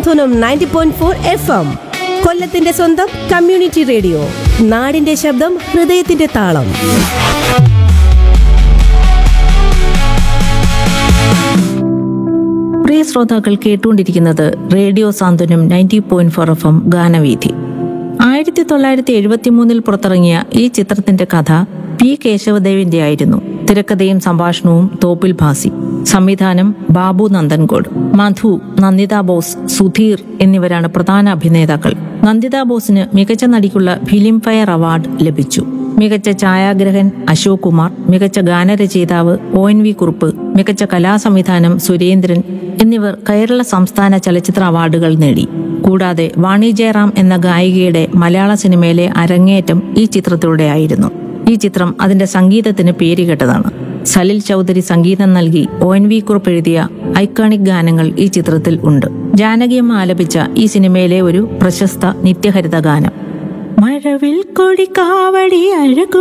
സാന്ത്വനം 90.4 FM. കൊല്ലത്തിന്റെ സ്വന്തം community radio. നാടിന്റെ ശബ്ദം, ഹൃദയത്തിന്റെ താളം. പ്രിയ ശ്രോതാക്കൾ കേട്ടുകൊണ്ടിരിക്കുന്നത് റേഡിയോ സാന്ത്വനം 90.4 FM ഗാനവീഥി. 1973 പുറത്തിറങ്ങിയ ഈ ചിത്രത്തിന്റെ കഥ പി കേശവദേവിന്റെ ആയിരുന്നു. തിരക്കഥയും സംഭാഷണവും തോപ്പിൽ ഭാസി. സംവിധാനം ബാബു നന്ദൻകോട്. മധു, നന്ദിത ബോസ്, സുധീർ എന്നിവരാണ് പ്രധാന അഭിനേതാക്കൾ. നന്ദിത ബോസിന് മികച്ച നടിക്കുള്ള ഫിലിം ഫെയർ അവാർഡ് ലഭിച്ചു. മികച്ച ഛായാഗ്രഹൻ അശോക് കുമാർ, മികച്ച ഗാനരചയിതാവ് ONV കുറുപ്പ്, മികച്ച കലാസംവിധാനം സുരേന്ദ്രൻ എന്നിവർ കേരള സംസ്ഥാന ചലച്ചിത്ര അവാർഡുകൾ നേടി. കൂടാതെ വാണി ജയറാം എന്ന ഗായികയുടെ മലയാള സിനിമയിലെ അരങ്ങേറ്റം ഈ ചിത്രത്തിലൂടെയായിരുന്നു. ഈ ചിത്രം അതിന്റെ സംഗീതത്തിന് പേരുകേട്ടതാണ്. സലിൽ ചൗധരി സംഗീതം നൽകി ONV കുറുപ്പ് എഴുതിയ ഐക്കോണിക് ഗാനങ്ങൾ ഈ ചിത്രത്തിൽ ഉണ്ട്. ജാനകിയമ്മ ആലപിച്ച ഈ സിനിമയിലെ ഒരു പ്രശസ്ത നിത്യഹരിത ഗാനം. മഴവിൽ കൊടി കാവടി അഴകു